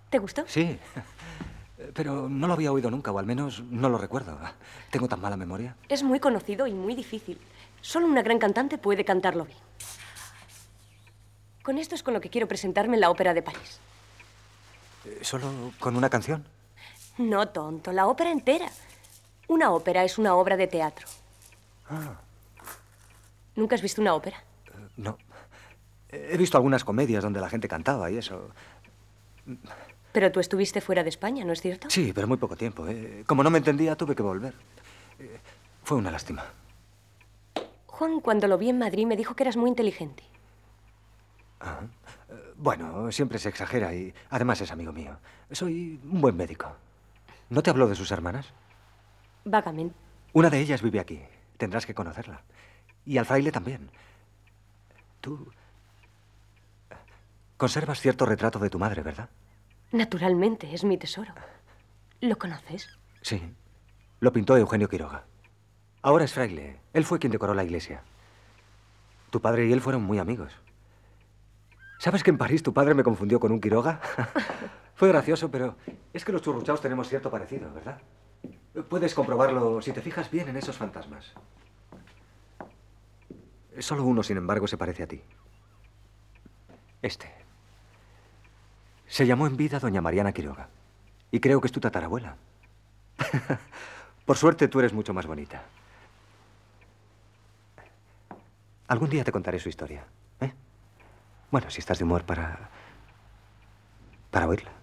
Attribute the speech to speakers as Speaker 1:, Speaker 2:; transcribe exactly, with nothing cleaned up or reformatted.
Speaker 1: ¿Te gustó?
Speaker 2: Sí, pero no lo había oído nunca, o al menos no lo recuerdo. Tengo tan mala memoria.
Speaker 1: Es muy conocido y muy difícil. Solo una gran cantante puede cantarlo bien. Con esto es con lo que quiero presentarme en la Ópera de París.
Speaker 2: ¿Solo con una canción?
Speaker 1: No, tonto, la ópera entera. Una ópera es una obra de teatro.
Speaker 2: Ah.
Speaker 1: ¿Nunca has visto una ópera?
Speaker 2: Uh, no. He visto algunas comedias donde la gente cantaba y eso.
Speaker 1: Pero tú estuviste fuera de España, ¿no es cierto?
Speaker 2: Sí, pero muy poco tiempo. ¿eh? Como no me entendía, tuve que volver. Eh, fue una lástima.
Speaker 1: Juan, cuando lo vi en Madrid, me dijo que eras muy inteligente.
Speaker 2: Ah. Bueno, siempre se exagera y además es amigo mío. Soy un buen médico. ¿No te habló de sus hermanas?
Speaker 1: Vagamente.
Speaker 2: Una de ellas vive aquí. Tendrás que conocerla. Y al fraile también. Tú conservas cierto retrato de tu madre, ¿verdad?
Speaker 1: Naturalmente, es mi tesoro. ¿Lo conoces?
Speaker 2: Sí. Lo pintó Eugenio Quiroga. Ahora es fraile. Él fue quien decoró la iglesia. Tu padre y él fueron muy amigos. ¿Sabes que en París tu padre me confundió con un Quiroga? Fue gracioso, pero es que los churruchaos tenemos cierto parecido, ¿verdad? Puedes comprobarlo si te fijas bien en esos fantasmas. Solo uno, sin embargo, se parece a ti. Este. Se llamó en vida doña Mariana Quiroga. Y creo que es tu tatarabuela. Por suerte, tú eres mucho más bonita. Algún día te contaré su historia, ¿eh? Bueno, si estás de humor para... para oírla.